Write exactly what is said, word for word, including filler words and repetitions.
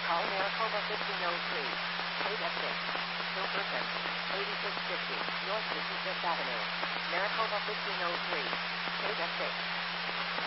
call Maricopa fifteen oh three. Data six. Hilberton. eighty-six fifty. North Mississippi Avenue. Maricopa fifteen oh three. Data six.